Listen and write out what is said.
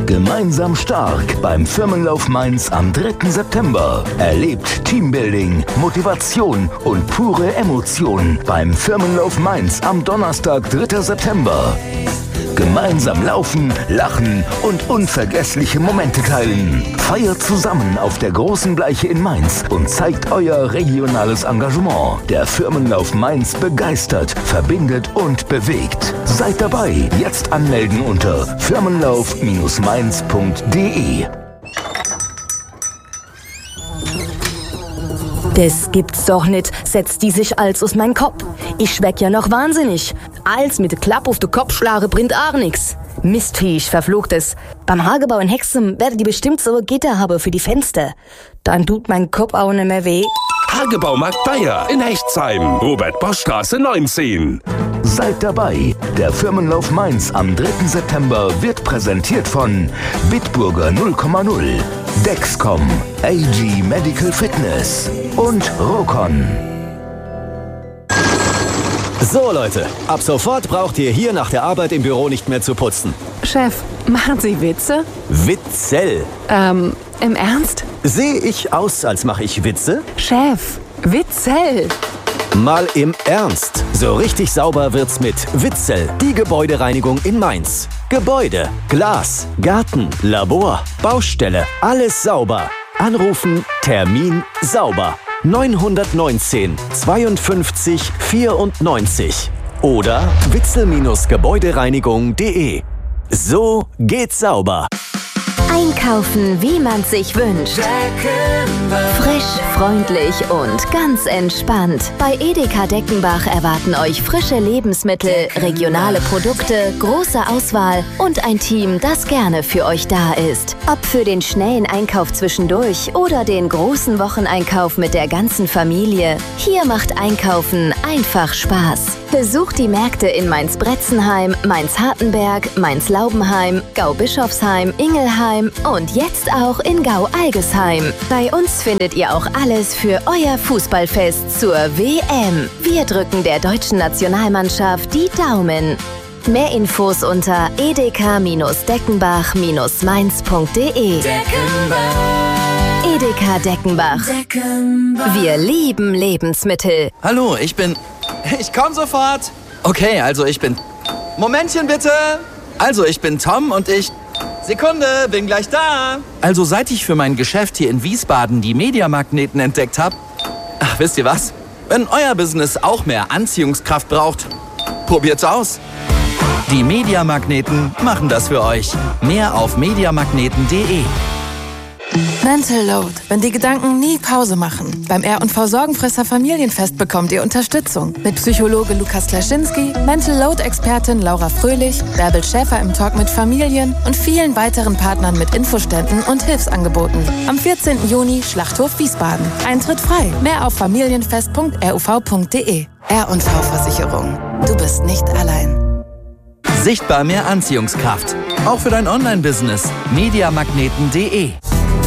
Gemeinsam stark beim Firmenlauf Mainz am 3. September. Erlebt Teambuilding, Motivation und pure Emotion beim Firmenlauf Mainz am Donnerstag, 3. September. Gemeinsam laufen, lachen und unvergessliche Momente teilen. Feiert zusammen auf der großen Bleiche in Mainz und zeigt euer regionales Engagement. Der Firmenlauf Mainz begeistert, verbindet und bewegt. Seid dabei. Jetzt anmelden unter firmenlauf-mainz.de. Das gibt's doch nicht, setzt die sich als aus mein Kopf. Ich schmeck ja noch wahnsinnig. Als mit der Klappe auf den Kopf schlage, bringt auch nix. Mistviech, verfluchtes. Beim Hagebau in Hexem werde die bestimmt so Gitter haben für die Fenster. Dann tut mein Kopf auch nicht mehr weh. Hagebaumarkt Bayer in Hechtsheim, Robert-Bosch-Straße 19. Seid dabei. Der Firmenlauf Mainz am 3. September wird präsentiert von Bitburger 0,0, Dexcom, AG Medical Fitness und Rokon. So Leute, ab sofort braucht ihr hier nach der Arbeit im Büro nicht mehr zu putzen. Chef, machen Sie Witze? Witzel. Im Ernst? Sehe ich aus, als mache ich Witze? Chef, Witzel. Mal im Ernst. So richtig sauber wird's mit Witzel, die Gebäudereinigung in Mainz. Gebäude, Glas, Garten, Labor, Baustelle, alles sauber. Anrufen, Termin, sauber. 919 52 94 oder witzel-gebäudereinigung.de. So geht's sauber. Einkaufen, wie man sich wünscht. Frisch, freundlich und ganz entspannt. Bei Edeka Deckenbach erwarten euch frische Lebensmittel, regionale Produkte, große Auswahl und ein Team, das gerne für euch da ist. Ob für den schnellen Einkauf zwischendurch oder den großen Wocheneinkauf mit der ganzen Familie, hier macht Einkaufen einfach Spaß. Besucht die Märkte in Mainz-Bretzenheim, Mainz-Hartenberg, Mainz-Laubenheim, Gau-Bischofsheim, Ingelheim und jetzt auch in Gau-Algesheim. Bei uns findet ihr auch alles für euer Fußballfest zur WM. Wir drücken der deutschen Nationalmannschaft die Daumen. Mehr Infos unter edeka-deckenbach-mainz.de. Edeka Deckenbach. Wir lieben Lebensmittel. Hallo, ich komm sofort. Okay, also ich bin... Momentchen bitte. Also ich bin Tom und ich... Sekunde, bin gleich da. Also seit ich für mein Geschäft hier in Wiesbaden die Mediamagneten entdeckt habe... Ach, wisst ihr was? Wenn euer Business auch mehr Anziehungskraft braucht, probiert's aus. Die Mediamagneten machen das für euch. Mehr auf mediamagneten.de. Mental Load, wenn die Gedanken nie Pause machen. Beim R&V Sorgenfresser Familienfest bekommt ihr Unterstützung. Mit Psychologe Lukas Klaschinski, Mental Load-Expertin Laura Fröhlich, Bärbel Schäfer im Talk mit Familien und vielen weiteren Partnern mit Infoständen und Hilfsangeboten. Am 14. Juni, Schlachthof Wiesbaden. Eintritt frei. Mehr auf familienfest.ruv.de. R&V Versicherung. Du bist nicht allein. Sichtbar mehr Anziehungskraft. Auch für dein Online-Business. mediamagneten.de.